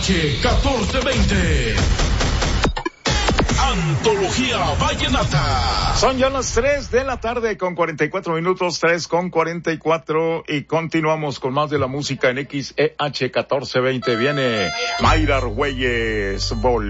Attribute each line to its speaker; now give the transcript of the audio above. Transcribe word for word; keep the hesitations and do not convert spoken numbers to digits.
Speaker 1: H catorce veinte. Antología Vallenata.
Speaker 2: Son ya las tres de la tarde con cuarenta y cuatro minutos, tres con cuarenta y cuatro, y continuamos con más de la música en X E H catorce veinte. Viene Mayra Argüelles, Vol.